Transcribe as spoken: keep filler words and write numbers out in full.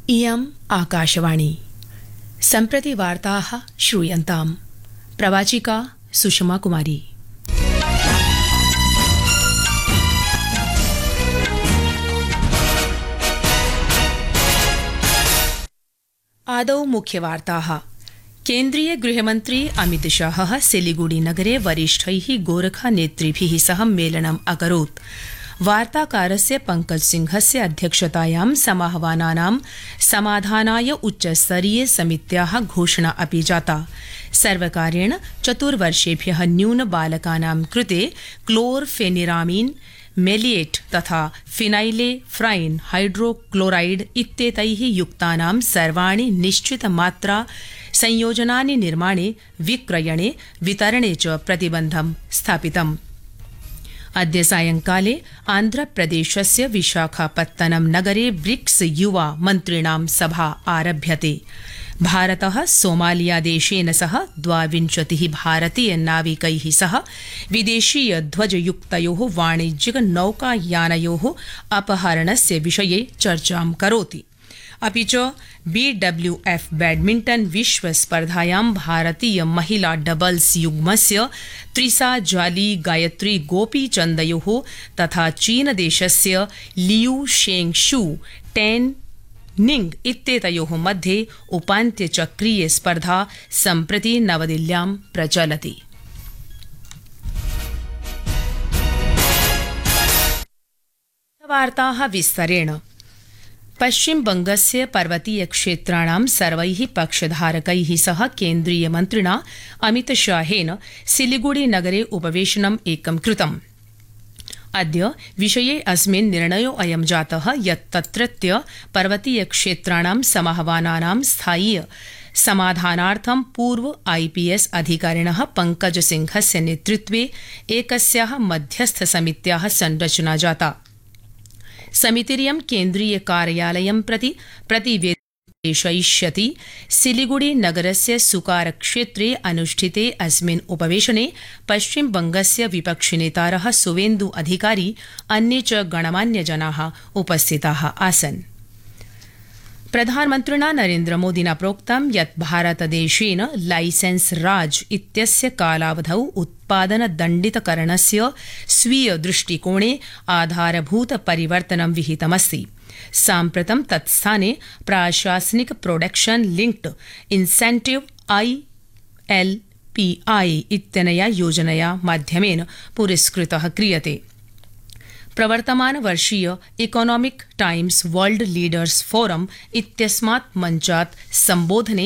इयम् आकाशवाणी सम्प्रति वार्ताः श्रूयन्ताम् प्रवाचिका सुषमा कुमारी। आदौ मुख्यवार्ताः। केन्द्रीय गृहमन्त्री अमित शाहः सिलीगुड़ी नगरे वरिष्ठैः गोरखा नेतृभिः सह मेलनम् अकरोत्। वार्ताकारस्य पंकज सिंहस्य अध्यक्षतायां समाहवानानां समाधानाय उच्चस्तरीय समित्याः घोषणा अपि जाता। सर्वकारेण चतुर्वर्षेभ्यः न्यून बालकानां कृते क्लोरफेनिरामिन मेलिएट तथा फिनाइलेफ्राइन हाइड्रोक्लोराइड इत्येतैः युक्तानां सर्वाणि निश्चितमात्रा संयोजनानि निर्माणे विक्रयणे वितरणे च प्रतिबन्धं स्थापितम्। अद्य सायंकाले आन्ध्रप्रदेशस्य विशाखापत्तनम नगरे ब्रिक्स युवा मन्त्रिणां सभा आरभ्यते। भारतः सोमालिया देशेन सह द्वाविंशतिः भारतीय नाविकैः सह विदेशीय ध्वजयुक्तयोः वाणिज्यिक नौकायानयोः अपहरणस्य विषये चर्चां करोति। अपि च बी डब्ल्यू एफ बैडमिंटन विश्व स्पर्धायां भारतीय महिला डबल्स युग्मस्य त्रिसा जाली गायत्री गोपीचन्दयोः तथा चीनदेशस्य लियू शेंगशू टेन निंग इत्येतयोः मध्ये उपान्त्यचक्रीय स्पर्धा सम्प्रति नवदिल्ल्यां प्रचलति। वार्ताः विस्तरेण। पश्चिम बंगस्य पर्वतीय क्षेत्राणां सर्वैः पक्षधारकैः सह केन्द्रीय मन्त्रिणा अमित शाहेन सिलीगुड़ी नगरे उपवेशनम् एकं कृतम्। अद्य विषये अस्मिन् निर्णयो अयं जातः यत् तत्रत्य पर्वतीय क्षेत्राणां समाहवानानां स्थायीय समाधानार्थं पूर्व आईपीएस अधिकारिणः पंकज सिंहस्य नेतृत्वे एकस्याः मध्यस्थ समित्याः संरचना जाता। समितिरियं केन्द्रीय कार्यालयं प्रति प्रतिवेदयिष्यति। सिलीगुड़ी नगरस्य सुकार क्षेत्रे अनुष्ठिते अस्मिन् उपवेशने पश्चिम बंगस्य विपक्षिनेतारः सुवेन्दु अधिकारी अन्ये च गणमान्यजनाः उपस्थिताः आसन्। प्रधानमन्त्रिणा नरेन्द्रमोदिना प्रोक्तं यत् भारतदेशेन लाइसेंस राज इत्यस्य कालावधौ उत्पादनदण्डितकरणस्य स्वीय दृष्टिकोणे आधारभूत परिवर्तनं विहितमस्ति। साम्प्रतं तत्स्थाने प्राशासनिक production linked incentive I L P I इत्यनया योजनया माध्यमेन पुरस्कृतः क्रियते। प्रवर्तमान वर्षीय economic times world leaders forum इत्यस्मात् मञ्चात् सम्बोधने